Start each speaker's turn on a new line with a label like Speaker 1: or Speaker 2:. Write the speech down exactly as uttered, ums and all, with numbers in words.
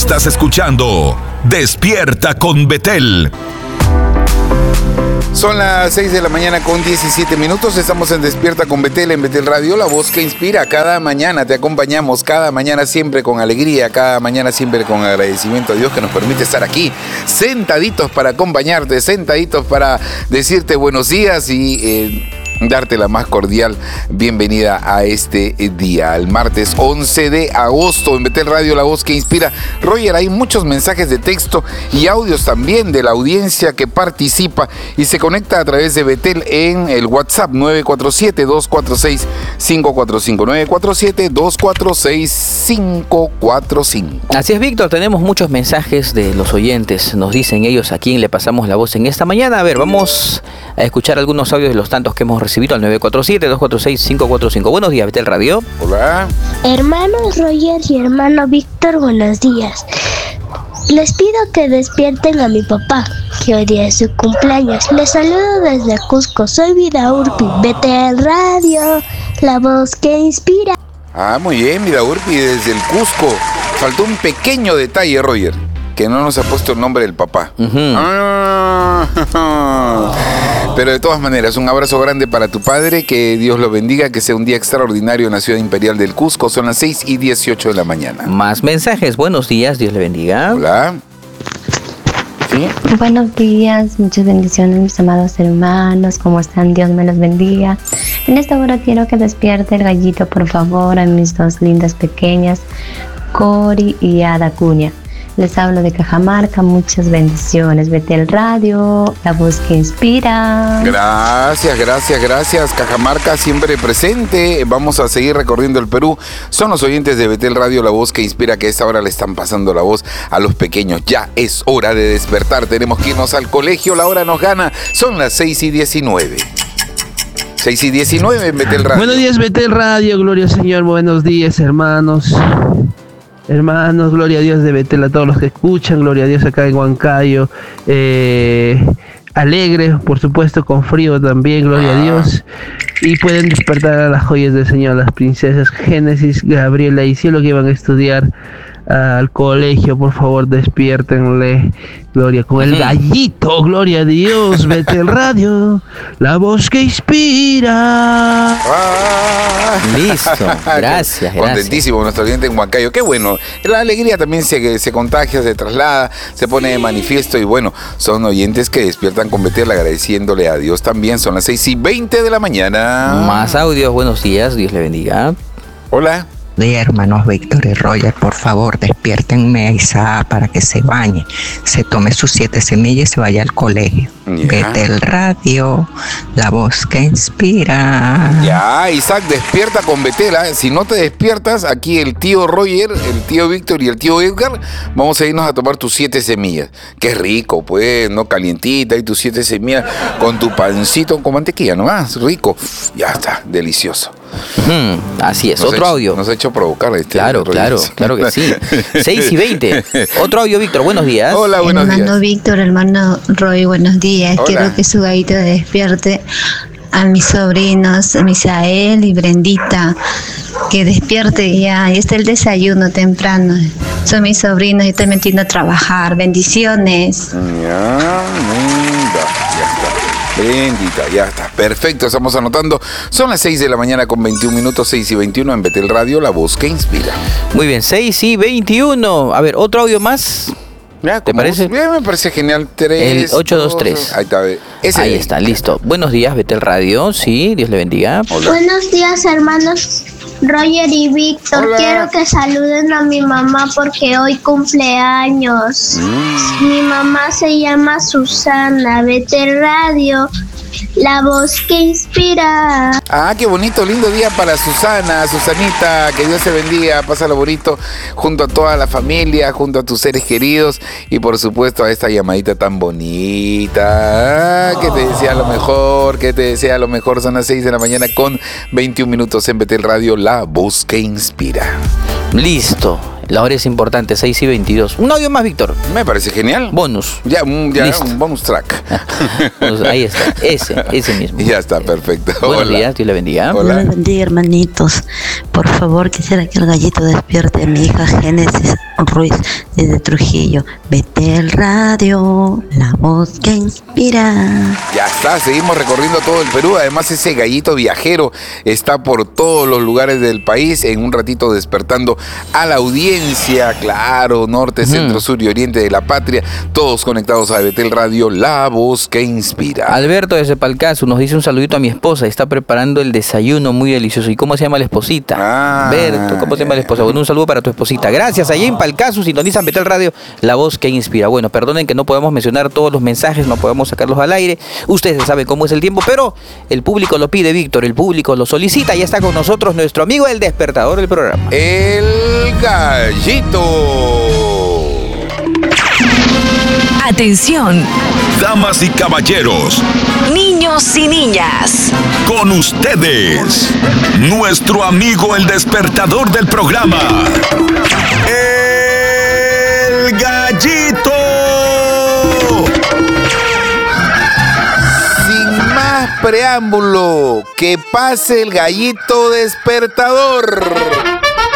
Speaker 1: Estás escuchando Despierta con Betel.
Speaker 2: Son las seis de la mañana con diecisiete minutos. Estamos en Despierta con Betel, en Betel Radio, la voz que inspira. Cada mañana te acompañamos, cada mañana siempre con alegría, cada mañana siempre con agradecimiento a Dios que nos permite estar aquí, sentaditos para acompañarte, sentaditos para decirte buenos días y eh, darte la más cordial bienvenida a este día, el martes once de agosto, en Betel Radio, la voz que inspira. Roger, hay muchos mensajes de texto y audios también de la audiencia que participa y se conecta a través de Betel en el WhatsApp nueve cuatro siete, dos cuatro seis, cinco cuatro cinco, nueve cuatro siete, dos cuatro seis, cinco cuatro cinco.
Speaker 3: Así es, Víctor, tenemos muchos mensajes de los oyentes, nos dicen ellos a quién le pasamos la voz en esta mañana. A ver, vamos a escuchar algunos audios de los tantos que hemos recibido al nueve cuatro siete, dos cuatro seis, cinco cuatro cinco. Buenos días, Betel Radio.
Speaker 2: Hola.
Speaker 4: Hermanos Roger y hermano Víctor, buenos días. Les pido que despierten a mi papá, que hoy día es su cumpleaños. Les saludo desde Cusco, soy Vida Urpi. Betel Radio, la voz que inspira.
Speaker 2: Ah, muy bien, Vida Urpi, desde el Cusco. Faltó un pequeño detalle, Roger, que no nos ha puesto el nombre del papá. Uh-huh. Ah, pero de todas maneras, un abrazo grande para tu padre, que Dios lo bendiga, que sea un día extraordinario en la ciudad imperial del Cusco. Son las seis y dieciocho de la mañana.
Speaker 3: Más mensajes, buenos días, Dios le bendiga.
Speaker 2: Hola. ¿Sí?
Speaker 5: Buenos días, muchas bendiciones mis amados hermanos, ¿cómo están? Dios me los bendiga. En esta hora quiero que despierte el gallito, por favor, a mis dos lindas pequeñas, Cori y Ada Cuña. Les hablo de Cajamarca, muchas bendiciones. Betel Radio, la voz que inspira.
Speaker 2: Gracias, gracias, gracias. Cajamarca siempre presente. Vamos a seguir recorriendo el Perú. Son los oyentes de Betel Radio, la voz que inspira, que a esta hora le están pasando la voz a los pequeños. Ya es hora de despertar. Tenemos que irnos al colegio. La hora nos gana. Son las seis y diecinueve. seis y diecinueve en Betel Radio.
Speaker 6: Buenos días, Betel Radio. Gloria al Señor. Buenos días, hermanos. Hermanos, gloria a Dios de Betel, a todos los que escuchan, gloria a Dios acá en Huancayo, eh, alegre, por supuesto, con frío también, gloria a Dios, y pueden despertar a las joyas del Señor, las princesas Génesis, Gabriela y Cielo, que iban a estudiar uh, al colegio. Por favor, despiértenle, gloria, con el gallito, gloria a Dios. Betel Radio, la voz que inspira.
Speaker 2: Ah,
Speaker 3: Listo, gracias, gracias.
Speaker 2: Contentísimo nuestro oyente en Huancayo. Qué bueno, la alegría también se, se contagia, se traslada, se pone de manifiesto y bueno, son oyentes que despiertan con Betel, agradeciéndole a Dios también. Son las seis y veinte de la mañana.
Speaker 3: Más audios, buenos días, Dios le bendiga.
Speaker 2: Hola.
Speaker 7: De hermanos Víctor y Roger, por favor, despiértenme a Isaac para que se bañe, se tome sus siete semillas y se vaya al colegio. Yeah. Betel Radio, la voz que inspira.
Speaker 2: Ya, Isaac, despierta con Betel, ¿eh? Si no te despiertas, aquí el tío Roger, el tío Víctor y el tío Edgar, vamos a irnos a tomar tus siete semillas. Qué rico, pues, ¿no? Calientita y tus siete semillas con tu pancito con mantequilla, ¿no? Ah, rico. Ya está, delicioso.
Speaker 3: Uh-huh. Así es,
Speaker 2: nos
Speaker 3: otro
Speaker 2: hecho,
Speaker 3: audio.
Speaker 2: Nos ha hecho provocar este.
Speaker 3: Claro, claro, claro que sí. seis y veinte. Otro audio, Víctor, buenos días.
Speaker 2: Hola, buenos
Speaker 5: hermano
Speaker 2: días.
Speaker 5: Hermano Víctor, hermano Roy, buenos días.
Speaker 2: Hola.
Speaker 5: Quiero que su gallito despierte a mis sobrinos, Misael y Brendita. Que despierte ya, y está el desayuno temprano. Son mis sobrinos y estoy metiendo a trabajar. Bendiciones.
Speaker 2: Ya, linda, ya está. Bendita, ya está. Perfecto, estamos anotando. Son las seis de la mañana con veintiún minutos, seis y veintiuno en Betel Radio, la voz que inspira.
Speaker 3: Muy bien, seis y veintiuno. A ver, otro audio más.
Speaker 2: Ya,
Speaker 3: ¿Te parece?
Speaker 2: Bien, me parece genial. tres.
Speaker 3: El ocho dos tres.
Speaker 2: Ahí está. Ese
Speaker 3: Ahí está, listo. Buenos días, Betel Radio. Sí, Dios le bendiga.
Speaker 4: Hola. Buenos días, hermanos Roger y Víctor.
Speaker 2: Hola.
Speaker 4: Quiero que saluden a mi mamá porque hoy cumpleaños. Mm. Mi mamá se llama Susana. Betel Radio, la voz que inspira.
Speaker 2: Ah, qué bonito, lindo día para Susana, Susanita, que Dios te bendiga, pásalo bonito junto a toda la familia, junto a tus seres queridos y por supuesto a esta llamadita tan bonita. Ah, que te desea lo mejor, que te desea lo mejor. Son las seis de la mañana con veintiún minutos en Betel Radio, la voz que inspira.
Speaker 3: Listo. La hora es importante, seis y veintidós. Un audio más, Víctor.
Speaker 2: Me parece genial.
Speaker 3: Bonus.
Speaker 2: Ya, un, ya
Speaker 3: Listo.
Speaker 2: un bonus track.
Speaker 3: Bonus, ahí está, ese, ese mismo.
Speaker 2: Ya está, perfecto.
Speaker 3: Buenos
Speaker 2: Hola.
Speaker 3: días, Dios le bendiga.
Speaker 2: Hola.
Speaker 8: Dios les bendiga, hermanitos. Por favor, quisiera que el gallito despierte a mi hija Génesis Ruiz desde Trujillo. Betel Radio, la voz que inspira.
Speaker 2: Ya está, seguimos recorriendo todo el Perú. Además, ese gallito viajero está por todos los lugares del país. En un ratito despertando a la audiencia. Claro, norte, centro, sur y oriente de la patria. Todos conectados a Betel Radio, la voz que inspira.
Speaker 3: Alberto desde Palcazu nos dice un saludito a mi esposa. Está preparando el desayuno muy delicioso. ¿Y cómo se llama la esposita?
Speaker 2: Ah,
Speaker 3: Alberto, ¿cómo se llama la esposa? Bueno, un saludo para tu esposita. Gracias. Allí en Palcazu sintonizan Betel Radio, la voz que inspira. Bueno, perdonen que no podemos mencionar todos los mensajes, no podemos sacarlos al aire. Ustedes saben cómo es el tiempo, pero el público lo pide, Víctor. El público lo solicita. Ya está con nosotros nuestro amigo el despertador del programa.
Speaker 2: El gallito.
Speaker 9: Atención,
Speaker 1: Damas y caballeros,
Speaker 9: niños y niñas.
Speaker 1: con ustedes, nuestro amigo el despertador del programa, el gallito.
Speaker 2: Sin más preámbulo, que pase el gallito despertador.